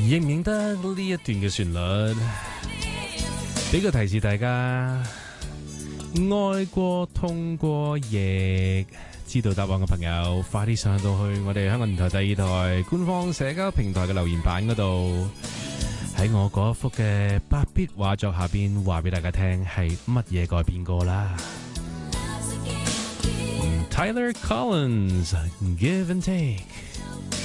認唔認得呢一段嘅旋律？俾個提示大家，愛過痛過亦知道答案嘅朋友，快啲上到去我哋香港電台第二台官方社交平台嘅留言板嗰度，喺我嗰幅嘅8 bit 畫作下邊話俾大家聽係乜嘢改編歌啦。Tyler Collins Give and Take。